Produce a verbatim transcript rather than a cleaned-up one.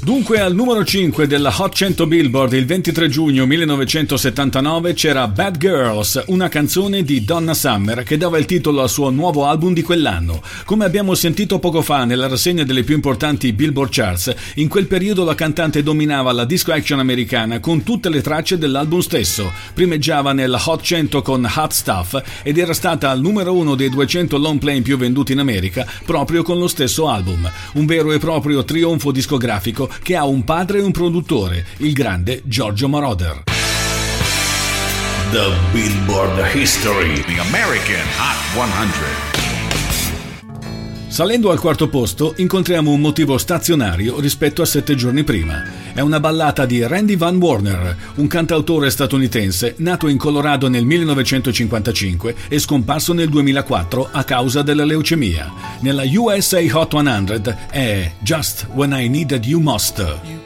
Dunque al numero cinque della Hot cento Billboard il ventitré giugno millenovecentosettantanove c'era Bad Girls, una canzone di Donna Summer che dava il titolo al suo nuovo album di quell'anno. Come abbiamo sentito poco fa nella rassegna delle più importanti Billboard Charts, in quel periodo la cantante dominava la disco action americana con tutte le tracce dell'album stesso. Primeggiava nella Hot cento con Hot Stuff ed era stata al numero uno dei duecento long play più venduti in America proprio con lo stesso album. Un vero e proprio trionfo discografico che ha un padre e un produttore, il grande Giorgio Moroder. The Billboard History, the American Hot cento. Salendo al quarto posto incontriamo un motivo stazionario rispetto a sette giorni prima. È una ballata di Randy Van Warner, un cantautore statunitense nato in Colorado nel millenovecentocinquantacinque e scomparso nel duemilaquattro a causa della leucemia. Nella U S A Hot cento è Just When I Needed You Most.